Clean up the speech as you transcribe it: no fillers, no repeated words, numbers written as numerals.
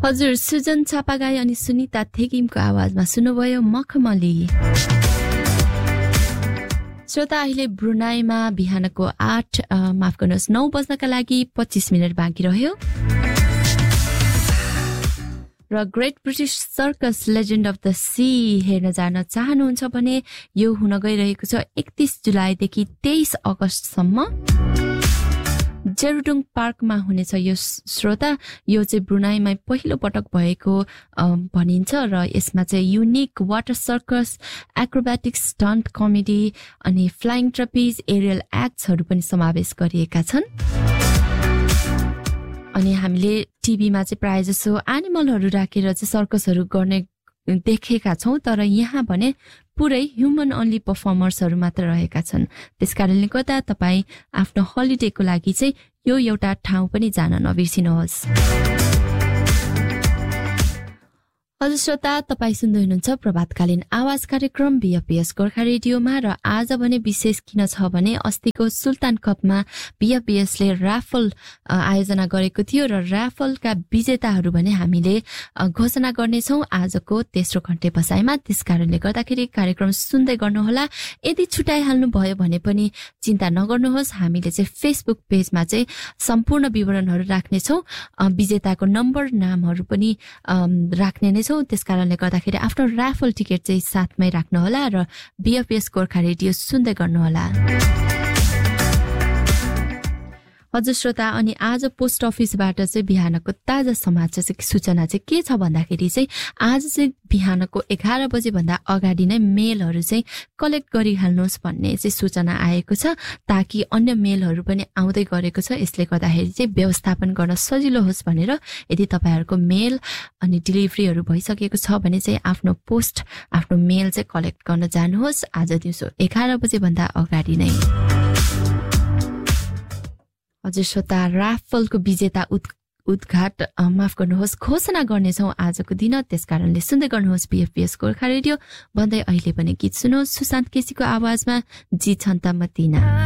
हजुर सुजन छापागाई अनि सुनिता थेगिमको आवाजमा सुन्नुभयो मखमली। श्रोता अहिले ब्रुनाईमा बिहानको 9 बज्नका लागि 25 मिनट बाँकी रह्यो र great British circus legend of the C हेर्न जान चाहनुहुन्छ भने यो हुन गइरहेको छ 31 जुलाईदेखि 23 अगस्तसम्म जेरुडुङ पार्कमा हुनेछ यो श्रोता। यो चाहिँ ब्रुनाईमा पहिलो पटक भएको भनिन्छ र यसमा चाहिँ unique water circus, एक्रोब्याटिक stunt comedy अनि फ्लाइङ ट्रपिज, एरियल एक्ट्सहरू पनि समावेश गरिएका छन्। अनि हामीले टिभीमा चाहिँ प्रायः जसो एनिमलहरू राखेर चाहिँ सर्कसहरू गर्ने देखेका छौं, तर यहाँ भने पुरै ह्युमन ओन्ली पर्फर्मर्सहरू मात्र रहेका छन्। त्यसकारणले गर्दा तपाईँ आफ्नो हलिडेको लागि चाहिँ यो एउटा ठाउँ पनि जान नबिर्सिनुहोस्। हजुर श्रोता, तपाईँ सुन्दै हुनुहुन्छ प्रभातकालीन आवाज कार्यक्रम बीएफपीएस गोर्खा रेडियोमा र आज भने विशेष किन छ भने अस्तिको सुल्तान कपमा बीएफपीएसले ऱ्याफल आयोजना गरेको थियो र ऱ्याफलका विजेताहरू भने हामीले घोषणा गर्नेछौँ आजको तेस्रो घण्टे बसाइमा। त्यसकारणले गर्दाखेरि कार्यक्रम सुन्दै गर्नुहोला। यदि छुटाइहाल्नु भयो भने पनि चिन्ता नगर्नुहोस्, हामीले चाहिँ फेसबुक पेजमा चाहिँ सम्पूर्ण विवरणहरू राख्नेछौँ, विजेताको नम्बर नामहरू पनि राख्ने नै। त्यसकारणले गर्दाखेरि आफ्नो ऱ्याफल टिकट चाहिँ साथमै राख्नुहोला र बीएफपीएस गोर्खा रेडियो सुन्दै गर्नुहोला। हजुर श्रोता, अनि आज पोस्ट अफिसबाट चाहिँ बिहानको ताजा समाचार सूचना चाहिँ के छ भन्दाखेरि चाहिँ आज चाहिँ बिहानको 11 बजे भन्दा अगाडि नै मेलहरू चाहिँ कलेक्ट गरिहाल्नुहोस् भन्ने चाहिँ सूचना आएको छ, ताकि अन्य मेलहरू पनि आउँदै गरेको छ। यसले गर्दाखेरि चाहिँ व्यवस्थापन गर्न सजिलो होस् भनेर यदि तपाईँहरूको मेल अनि डेलिभरीहरू भइसकेको छ भने चाहिँ आफ्नो मेल चाहिँ कलेक्ट गर्न जानुहोस् आज दिउँसो 11 बजे भन्दा अगाडि नै। हजुर श्रोता, ऱ्याफलको विजेता घोषणा गर्नेछौँ आजको दिन। त्यसकारणले सुन्दै गर्नुहोस् बीएफपीएस गोर्खा रेडियो। भन्दै अहिले पनि गीत सुन्नुहोस् सुशान्त केसीको आवाजमा जी छन् त मतिना।